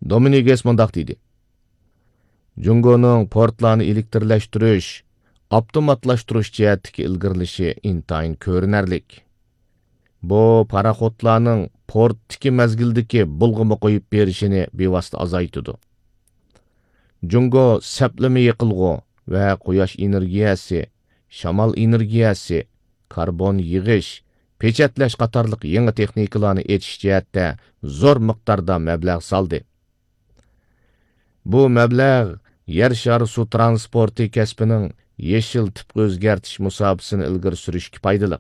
Dominiges mundaq deydi. Jungo'nun portlarni elektrleştirish, avtomatlashtirish jihatdagi ilgirilishi intayin ko'rinarlik. Bu paraxotlarning portdagi mezgildagi bulg'imi qo'yib berishini bevosita azaytidi. Jungo saplama yiqilg'u va quyosh energiyasi, shamol energiyasi, karbon yig'ish, pechatlash qatorliq yangi texnikalarni etish jihatda zo'r miqdorda mablag' soldi. Bu mablag' yer shari suv transporti kasbining yeshil tip o'zgartish musobaqasini ilgari surishga foydali.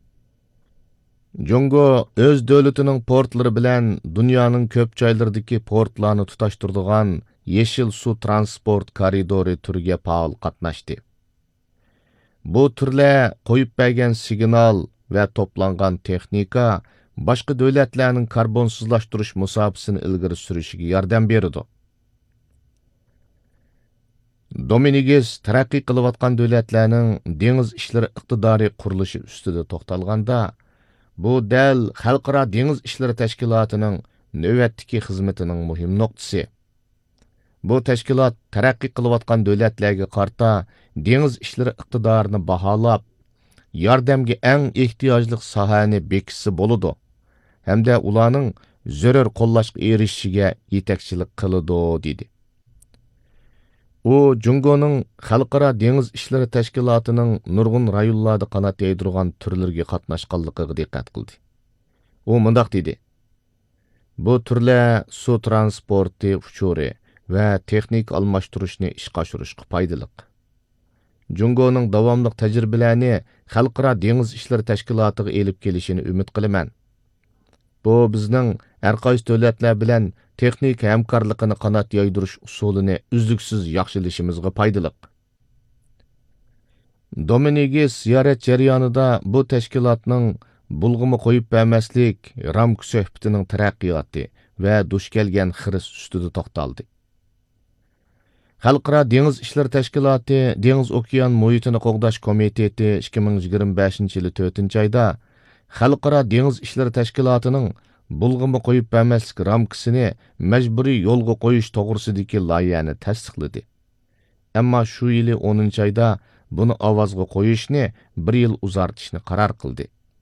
Jungo o'z davlatining portlari bilan dunyoning ko'p joylaridagi portlarni tutashtiradigan yeshil suv transport koridori turiga faol qatnashdi. Bu turlar qo'yib bergan signal va to'plangan texnika boshqa davlatlarning karbonsizlashtirish musobaqasini ilgari surishiga yordam berdi. Dominiges taraqqiy qilayotgan davlatlarning dengiz ishlari iqtidoriy qurilishi ustida to'xtalganda, bu dal xalqaro dengiz ishlari tashkilotining navbatdagi xizmatining muhim nuqtasi. Bu tashkilot taraqqiy qilayotgan davlatlarga qarta dengiz ishlari iqtidorini baholab, yordamga eng ehtiyojli sohani bekitsa bo'ladi, hamda ularning zarur qo'llashga erishishiga yetakchilik qiladi dedi. U Jungo'ning xalqaro dengiz ishlari tashkilotining nurg'un rayonlarda qanot yaydirgan turlarga qatnashganligiga diqqat qildi. U mundaq dedi: Bu turlar suv transporti uchuri va texnik almashtirishni ishga oshirishga foydali. Jungo'ning davomli tajribalarni xalqaro dengiz ishlari tashkilotiga elib kelishini umid qilaman. Bu bizning har qaysi davlatlar bilan texnik hamkorligini qanot yaydirish usulini uzluksiz yaxshilashimizga foydali. Dominiges ziyorat jarayonida bu tashkilotning bulg'imi qo'yib bermaslik ramk suhbatining taraqqiyoti va duch kelgan xiris ustida to'xtaldi. Xalqaro dengiz ishlari tashkiloti Dengiz okean muhitini qo'g'dash komiteti 2025-yili 4-oyda Xalqaro dengiz ishlari tashkilotining bulg'imi qo'yib bermaslik ramkasini majburiy yo'lga qo'yish to'g'risidagi loyihani tasdiqladi. Ammo shu yili 10-oyda buni ovozga qo'yishni 1 yil uzartishni qaror qildi.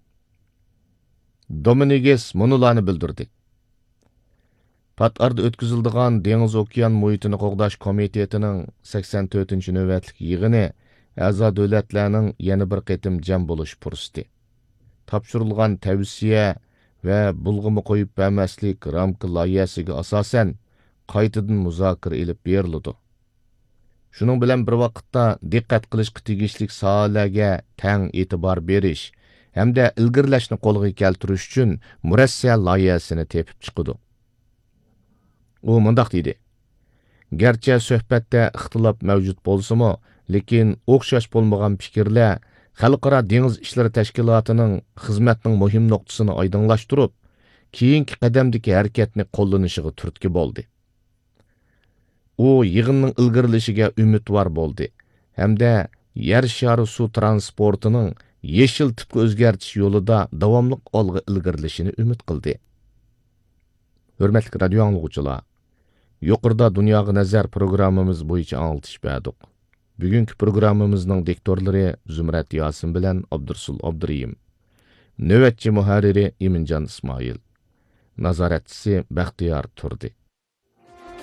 Dominiges munularni bildirdi. Patarda o'tkaziladigan Dengiz okean muhitini qo'g'dash komitetining 84-navbatlik yig'ini a'zo davlatlarning yana bir qatim jam bo'lish fursati. Topshirilgan tavsiya va bulg'imi qo'yib bermaslik ramka loyihasiga asosan qaytadan muzokara elib beriladi. Shuning bilan bir vaqtda diqqat qilishga tegishli sohalarga tang e'tibor berish hamda ilgirlashni qo'lga keltirish uchun murassa loyihasini tepib chiqadi. U mundaq deydi: Garchi suhbatda ixtilof mavjud bo'lsa-mu, lekin o'xshash bo'lmagan fikrlar Xalqaro dengiz ishlari tashkilotining xizmatning muhim nuqtasini oydinlashtirib, keyingi qadamdagi harakatni qo'llanishiga turtki bo'ldi. U yig'inning ilgarilishiga umidvor bo'ldi hamda yer shari suv transportining yeshil tipga o'zgartish yo'lida davomli olg'a ilgarilishini umid qildi. Hurmatli radio anglag'uvchilar, yuqorida Dunyoga nazar programmamiz bo'yicha anglitish berdik. Bugungi programmamizning diktorlari Zumrat Yosin bilan Abdursul Abduriyim. Navbatchi muharriri Iminjon Ismoil. Nazoratchisi Baxtiyor Turdi.